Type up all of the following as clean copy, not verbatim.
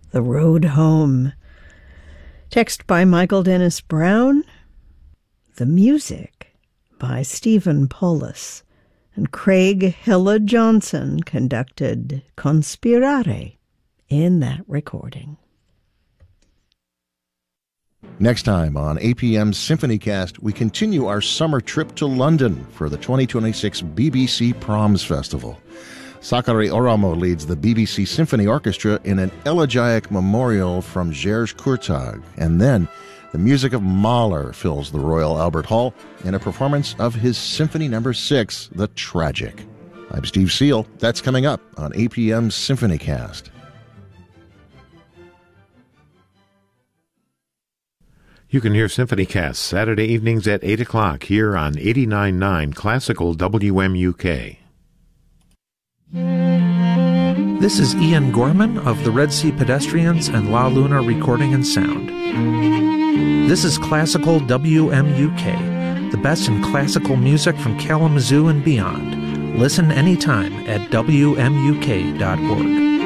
The Road Home. Text by Michael Dennis Brown. The music by Stephen Paulus. And Craig Hilla Johnson conducted Conspirare in that recording. Next time on APM Symphonycast, we continue our summer trip to London for the 2026 BBC Proms Festival. Sakari Oramo leads the BBC Symphony Orchestra in an elegiac memorial from Jerzy Kurtag, and then the music of Mahler fills the Royal Albert Hall in a performance of his Symphony No. 6, The Tragic. I'm Steve Seal. That's coming up on APM Symphonycast. You can hear Symphonycast Saturday evenings at 8 o'clock here on 89.9 Classical WMUK. This is Ian Gorman of the Red Sea Pedestrians and La Luna Recording and Sound. This is Classical WMUK, the best in classical music from Kalamazoo and beyond. Listen anytime at WMUK.org.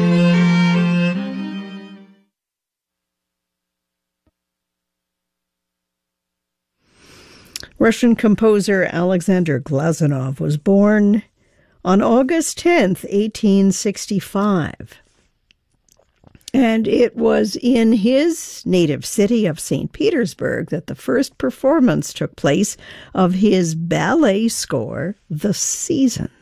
Russian composer Alexander Glazunov was born on August 10th, 1865. And it was in his native city of St. Petersburg that the first performance took place of his ballet score, The Season.